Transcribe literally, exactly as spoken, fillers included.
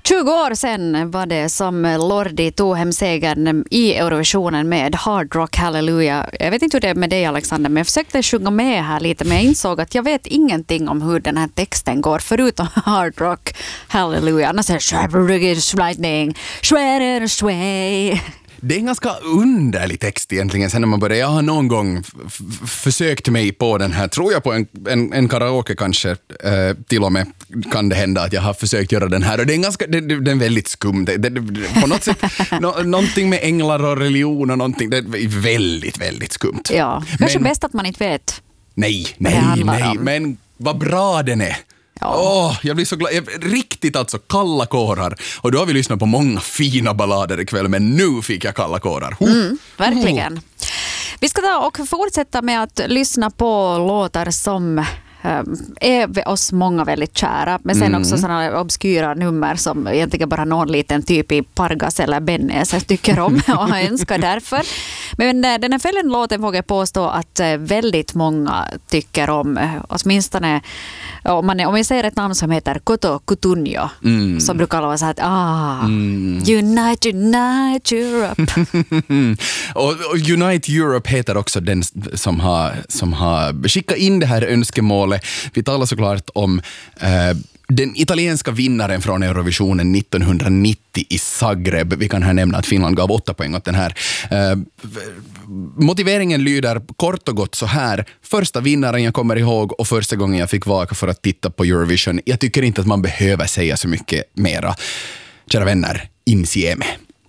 tjugo år sedan var det som Lordi tog hem segern i Eurovisionen med Hard Rock Hallelujah. Jag vet inte hur det är med dig, Alexander, men jag försökte sjunga med här lite, men jag insåg att jag vet ingenting om hur den här texten går förutom Hard Rock Hallelujah. Annars är det lightning, shredder sway. Det är en ganska underlig text egentligen sen när man börjar. Jag har någon gång f- f- försökt mig på den här, tror jag på en, en, en karaoke kanske, eh, till och med kan det hända att jag har försökt göra den här, och det är, en ganska, det, det, det är väldigt skum. Det, det, det, på något sätt, no, någonting med änglar och religion och någonting, det är väldigt, väldigt skumt. Ja, kanske men, bäst att man inte vet. Nej, nej, nej, om. Men vad bra den är. Ja. Åh, jag blir så glad. Jag, riktigt alltså, kalla kårar. Och då har vi lyssnat på många fina ballader ikväll, men nu fick jag kalla kårar. Oh. Mm, verkligen. Oh. Vi ska ta och fortsätta med att lyssna på låtar som är oss många väldigt kära, men sen mm. också sådana obskyra nummer som egentligen bara någon liten typ i Pargas eller Bennes tycker om och önskar därför. Men den här följande låten vågar jag påstå att väldigt många tycker om, åtminstone om man, om jag säger ett namn som heter Koto Kutunjo, mm. så brukar alla vara så att ah, mm. Unite, Unite Europe. och, och Unite Europe heter också den som har, som har skickat in det här önskemålet. Vi talar såklart om eh, den italienska vinnaren från Eurovisionen nittonhundranittio i Zagreb. Vi kan här nämna att Finland gav åtta poäng åt den här. Eh, motiveringen lyder kort och gott så här. Första vinnaren jag kommer ihåg och första gången jag fick vaka för att titta på Eurovision. Jag tycker inte att man behöver säga så mycket mera. Kära vänner, insieme.